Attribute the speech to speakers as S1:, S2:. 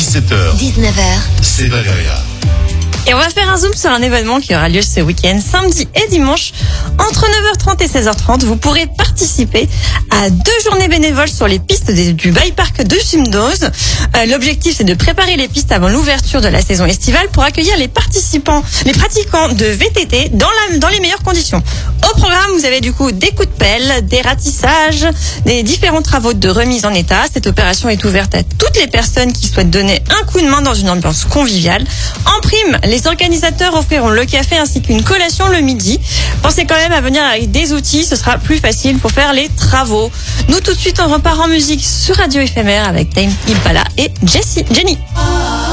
S1: 17h,
S2: 19h,
S1: c'est Valéria.
S3: Et on va faire un zoom sur un événement qui aura lieu ce week-end, samedi et dimanche. Entre 9h30 et 16h30, vous pourrez participer à 2 journées bénévoles sur les pistes du Bike Park de Sumdose. L'objectif, c'est de préparer les pistes avant l'ouverture de la saison estivale pour accueillir les pratiquants de VTT dans les meilleures conditions. Au programme, vous avez du coup des coups de pelle, des ratissages, des différents travaux de remise en état. Cette opération est ouverte à toutes les personnes qui souhaitent donner un coup de main dans une ambiance conviviale. En prime, les organisateurs offriront le café ainsi qu'une collation le midi. Pensez quand même à venir avec des outils, ce sera plus facile pour faire les travaux. Nous tout de suite on repart en musique sur Radio Éphémère avec Tame Impala et Jenny.